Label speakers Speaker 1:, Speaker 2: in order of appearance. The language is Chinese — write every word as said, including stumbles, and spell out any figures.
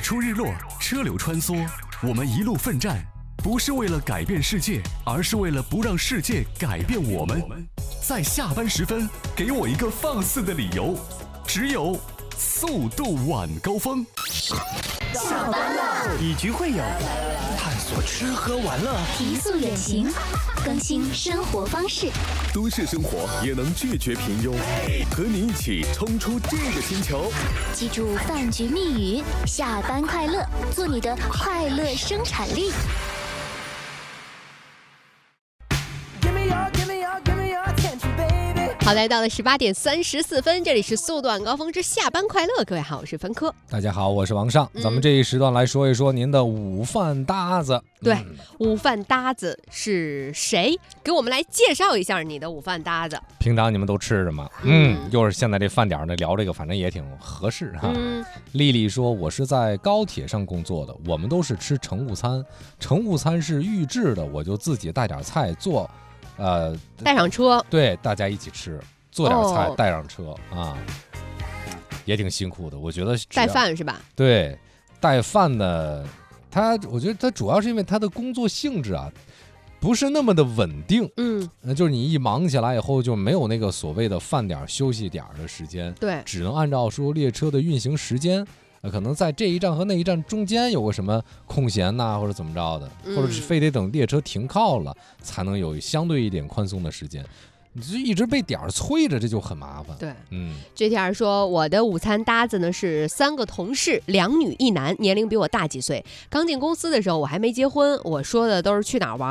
Speaker 1: 出日落，车流穿梭，我们一路奋战，不是为了改变世界，而是为了不让世界改变我们。在下班时分，给我一个放肆的理由，只有速度晚高峰。
Speaker 2: 下班了，
Speaker 3: 以局会友，探索吃喝玩乐，
Speaker 2: 提速远行，更新生活方式。
Speaker 4: 都市生活也能拒绝平庸，和你一起冲出这个星球。
Speaker 2: 记住饭局密语：下班快乐，做你的快乐生产力。
Speaker 5: 好，来到了十八点三十四分，这里是速度晚高峰之下班快乐。各位好，我是芬科。
Speaker 6: 大家好，我是王尚。嗯、咱们这一时段来说一说您的午饭搭子。
Speaker 5: 对，
Speaker 6: 嗯、
Speaker 5: 午饭搭子是谁？给我们来介绍一下你的午饭搭子。
Speaker 6: 平常你们都吃什么？嗯，又是现在这饭点呢，聊这个反正也挺合适哈。嗯，丽丽说我是在高铁上工作的，我们都是吃乘务餐，乘务餐是预制的，我就自己带点菜做。呃，
Speaker 5: 带上车，
Speaker 6: 对，大家一起吃，做点菜，哦、带上车啊，也挺辛苦的。我觉得
Speaker 5: 带饭是吧？
Speaker 6: 对，带饭的他，我觉得他主要是因为他的工作性质啊，不是那么的稳定。嗯，就是你一忙起来以后，就没有那个所谓的饭点休息点的时间。
Speaker 5: 对，
Speaker 6: 只能按照说列车的运行时间。呃，可能在这一站和那一站中间有个什么空闲呐、啊，或者怎么着的，
Speaker 5: 嗯、
Speaker 6: 或者是非得等列车停靠了才能有相对一点宽松的时间。你就一直被点儿催着，这就很麻烦。
Speaker 5: 对，
Speaker 6: 嗯。
Speaker 5: J T R 说，我的午餐搭子呢是三个同事，两女一男，年龄比我大几岁。刚进公司的时候我还没结婚，我说的都是去哪儿玩。